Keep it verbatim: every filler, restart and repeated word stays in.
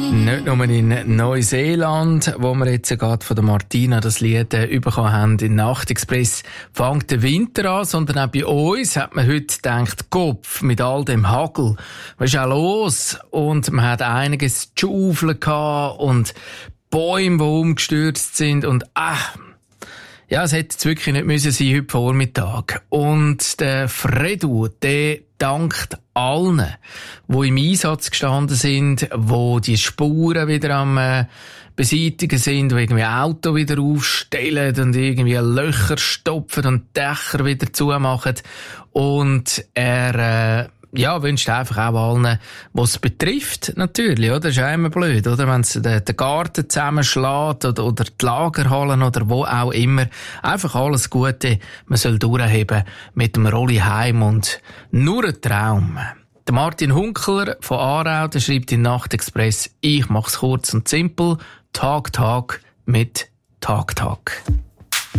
Nicht nur in Neuseeland, wo wir jetzt gerade von der Martina das Lied äh, bekommen haben, in Nachtexpress fängt der Winter an, sondern auch bei uns hat man heute gedacht, Kopf, mit all dem Hagel, was ist auch los? Und man hat einiges zu schaufeln gehabt und Bäume, die umgestürzt sind und ach, ja, es hätte jetzt wirklich nicht müssen sein heute Vormittag. Und der Fredu, der dankt allen, die im Einsatz gestanden sind, wo die Spuren wieder am äh, beseitigen sind, die irgendwie Auto wieder aufstellen und irgendwie Löcher stopfen und Dächer wieder zumachen. Und er, äh, ja, wünscht einfach auch allen, was es betrifft, natürlich, oder? Das ist ja immer blöd, oder? Wenn es den, den Garten zusammenschlägt oder, oder die Lagerhallen oder wo auch immer. Einfach alles Gute. Man soll durchheben mit dem Rolli heim und nur ein Traum. Der Martin Hunkler von Aarau, der schreibt in Nachtexpress, ich mach's kurz und simpel. Tag, Tag mit Tag, Tag.